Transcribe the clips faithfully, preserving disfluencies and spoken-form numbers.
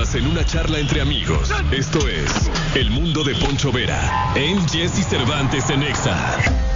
Estás en una charla entre amigos. Esto es El Mundo de Poncho Vera en Jesse Cervantes en Exa.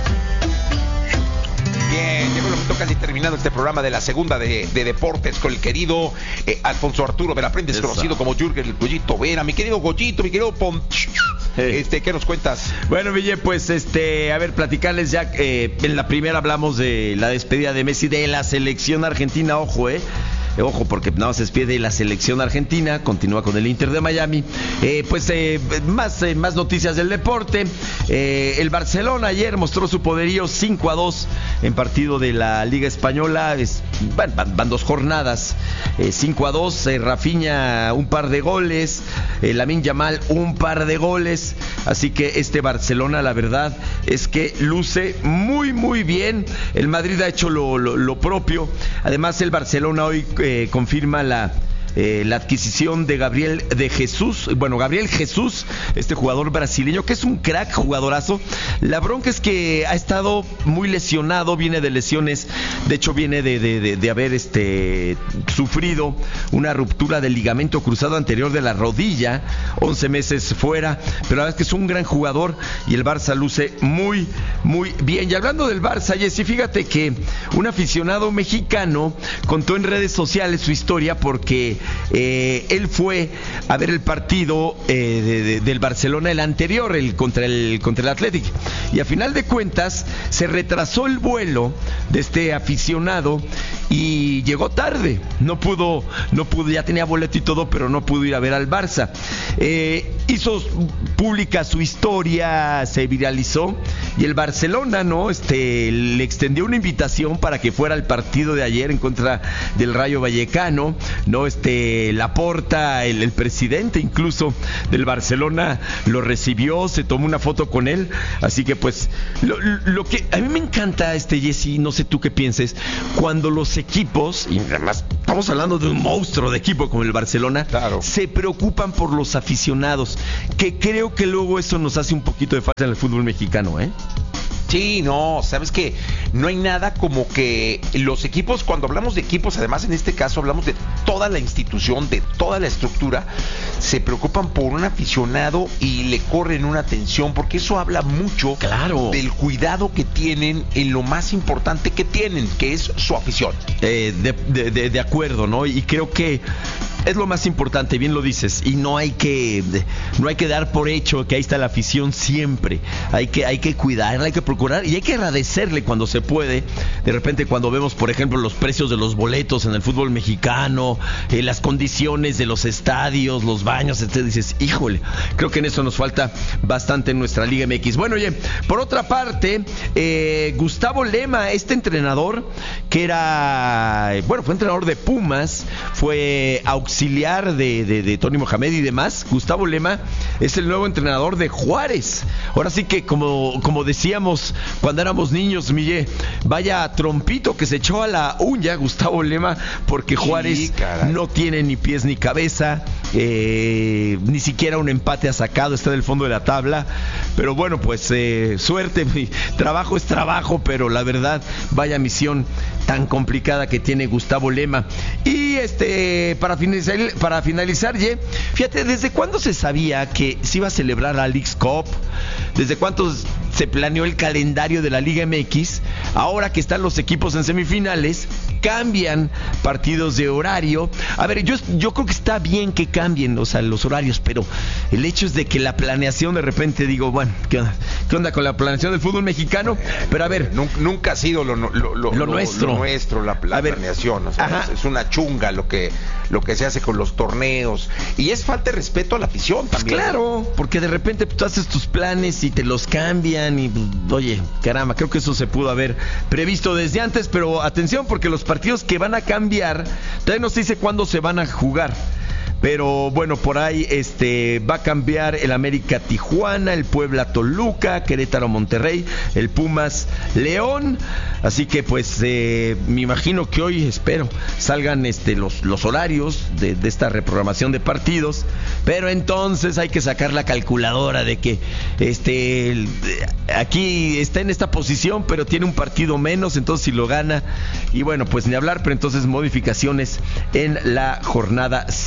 Bien, llegó el momento casi terminado este programa de la segunda de, de deportes con el querido eh, Alfonso Arturo Veraprendes, conocido como Jürgen el Goyito Vera. Mi querido Goyito, mi querido Poncho, hey. este, ¿qué nos cuentas? Bueno, Ville, pues este, a ver, platicarles ya, eh, en la primera hablamos de la despedida de Messi de la selección argentina, ojo, eh. Ojo, porque nada más se despide la selección argentina, continúa con el Inter de Miami. Eh, pues eh, más, eh, más noticias del deporte. Eh, el Barcelona ayer mostró su poderío cinco a dos en partido de la Liga Española. Es, van, van, van dos jornadas. Eh, cinco a dos, eh, Rafinha un par de goles, eh, Lamine Yamal un par de goles. Así que este Barcelona, la verdad es que luce muy, muy bien. El Madrid ha hecho lo, lo, lo propio. Además, el Barcelona hoy Eh, confirma la, eh, la adquisición de Gabriel de Jesús, bueno, Gabriel Jesús, este jugador brasileño, que es un crack, jugadorazo. La bronca es que ha estado muy lesionado, viene de lesiones, de hecho viene de, de, de, de haber este, sufrido una ruptura del ligamento cruzado anterior de la rodilla, once meses fuera, pero la verdad es que es un gran jugador y el Barça luce muy, muy bien. Y hablando del Barça, Jessy, fíjate que un aficionado mexicano contó en redes sociales su historia porque eh, él fue a ver el partido eh, de, de, del Barcelona, el anterior, el contra el contra el Athletic, y a final de cuentas se retrasó el vuelo de este aficionado y llegó tarde, no pudo, no pudo, ya tenía boleto y todo, pero no pudo ir a ver al Barça. Eh, hizo pública su historia, se viralizó y el Barcelona, ¿no? Este, le extendió una invitación para que fuera al partido de ayer en contra del Rayo Vallecano, ¿no? Este, Laporta, el, el presidente incluso del Barcelona, lo recibió, se tomó una foto con él, así que pues lo, lo que a mí me encanta, este Jesse, no sé tú qué pienses, cuando los equipos, y además estamos hablando de un monstruo de equipo como el Barcelona, claro, se preocupan por los aficionados, que creo que luego eso nos hace un poquito de falta en el fútbol mexicano, ¿eh? Sí, no, sabes que no hay nada como que los equipos, cuando hablamos de equipos, además en este caso hablamos de toda la institución, de toda la estructura, se preocupan por un aficionado y le corren una atención, porque eso habla mucho, claro, del cuidado que tienen en lo más importante que tienen, que es su afición. Eh, de, de, de, de acuerdo, ¿no? Y creo que es lo más importante, bien lo dices, y no hay que no hay que dar por hecho que ahí está la afición siempre. Hay que hay que cuidarla, hay que procurar y hay que agradecerle cuando se puede. De repente cuando vemos, por ejemplo, los precios de los boletos en el fútbol mexicano, eh, las condiciones de los estadios, los baños, etcétera, dices, híjole, creo que en eso nos falta bastante en nuestra Liga M X. Bueno, oye, por otra parte, eh, Gustavo Lema, este entrenador que era, bueno, fue entrenador de Pumas, fue auxiliar auxiliar de, de, de Tony Mohamed y demás. Gustavo Lema es el nuevo entrenador de Juárez. Ahora sí que como, como decíamos cuando éramos niños, Miguel, vaya trompito que se echó a la uña Gustavo Lema, porque Juárez sí, no tiene ni pies ni cabeza, eh, ni siquiera un empate ha sacado, está del fondo de la tabla, pero bueno, pues eh, suerte, trabajo es trabajo, pero la verdad, vaya misión tan complicada que tiene Gustavo Lema. Y este, para finalizar, para finalizar, ye, fíjate, ¿desde cuándo se sabía que se iba a celebrar la Leagues Cup? ¿Desde cuánto se planeó el calendario de la Liga M X? Ahora que están los equipos en semifinales, cambian partidos de horario. A ver, yo, yo creo que está bien que cambien, o sea, los horarios, pero el hecho es de que la planeación de repente digo, bueno, ¿qué onda, ¿Qué onda con la planeación del fútbol mexicano? Pero a ver, nunca, nunca ha sido lo, lo, lo, lo, lo nuestro, lo nuestro la, la planeación, o sea, es, es una chunga lo que, lo que se hace con los torneos, y es falta de respeto a la afición también. Claro, porque de repente tú haces tus planes y te los cambian y, oye, caramba, creo que eso se pudo haber previsto desde antes, pero atención, porque los partidos que van a cambiar, todavía no se dice cuándo se van a jugar. Pero bueno, por ahí este va a cambiar el América Tijuana, el Puebla Toluca, Querétaro Monterrey, el Pumas León. Así que pues eh, me imagino que hoy, espero, salgan este los, los horarios de, de esta reprogramación de partidos. Pero entonces hay que sacar la calculadora de que este el, aquí está en esta posición, pero tiene un partido menos, entonces si lo gana, y bueno, pues ni hablar, pero entonces modificaciones en la jornada siete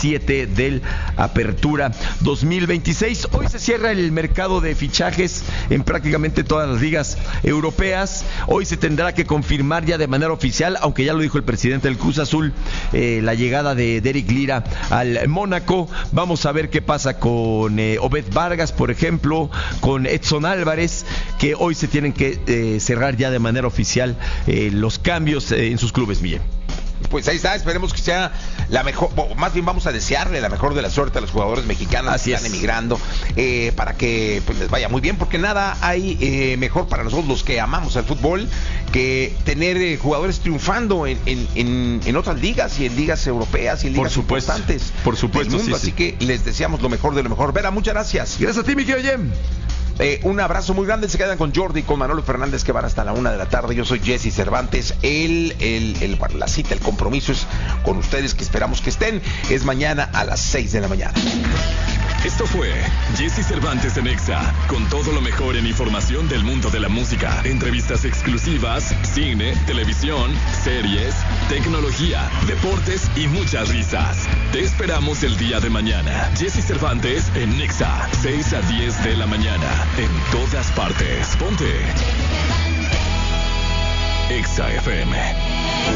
sede del Apertura dos mil veintiséis. Hoy se cierra el mercado de fichajes en prácticamente todas las ligas europeas. Hoy se tendrá que confirmar ya de manera oficial, aunque ya lo dijo el presidente del Cruz Azul, eh, la llegada de Eric Lira al Mónaco. Vamos a ver qué pasa con eh, Obed Vargas, por ejemplo, con Edson Álvarez, que hoy se tienen que eh, cerrar ya de manera oficial eh, los cambios eh, en sus clubes, Miguel. Pues ahí está, esperemos que sea la mejor, o más bien vamos a desearle la mejor de la suerte a los jugadores mexicanos Así que están es. emigrando, eh, para que pues les vaya muy bien, porque nada hay eh, mejor para nosotros los que amamos el fútbol que tener eh, jugadores triunfando en, en, en, en otras ligas y en ligas europeas y en ligas Por supuesto, importantes por supuesto, del mundo, sí, sí. así que les deseamos lo mejor de lo mejor. Vera, muchas gracias. Gracias a ti, mi querido Jem. Eh, un abrazo muy grande. Se quedan con Jordi y con Manolo Fernández, que van hasta la una de la tarde. Yo soy Jesse Cervantes. El, el, el, la cita, el compromiso es con ustedes, que esperamos que estén. Es mañana a las seis de la mañana. Esto fue Jesse Cervantes en Exa, con todo lo mejor en información del mundo de la música, entrevistas exclusivas, cine, televisión, series, tecnología, deportes y muchas risas. Te esperamos el día de mañana. Jesse Cervantes en Exa, seis a diez de la mañana, en todas partes. Ponte Exa F M.